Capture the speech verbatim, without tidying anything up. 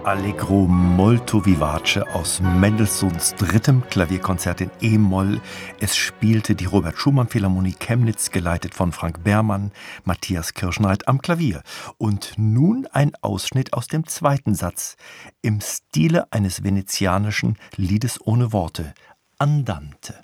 Allegro molto vivace aus Mendelssohns drittem Klavierkonzert in E-Moll. Es spielte die Robert Schumann Philharmonie Chemnitz, geleitet von Frank Bermann, Matthias Kirschneid am Klavier. Und nun ein Ausschnitt aus dem zweiten Satz, im Stile eines venezianischen Liedes ohne Worte, Andante.